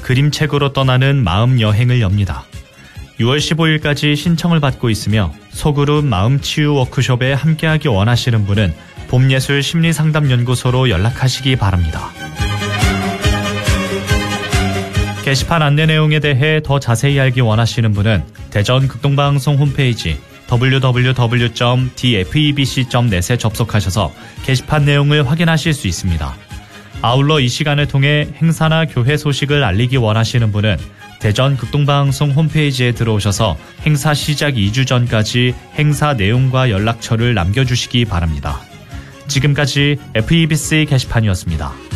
그림책으로 떠나는 마음 여행을 엽니다. 6월 15일까지 신청을 받고 있으며 소그룹 마음치유 워크숍에 함께하기 원하시는 분은 봄예술 심리상담연구소로 연락하시기 바랍니다. 게시판 안내 내용에 대해 더 자세히 알기 원하시는 분은 대전 극동방송 홈페이지 www.dfebc.net에 접속하셔서 게시판 내용을 확인하실 수 있습니다. 아울러 이 시간을 통해 행사나 교회 소식을 알리기 원하시는 분은 대전 극동방송 홈페이지에 들어오셔서 행사 시작 2주 전까지 행사 내용과 연락처를 남겨주시기 바랍니다. 지금까지 FEBC 게시판이었습니다.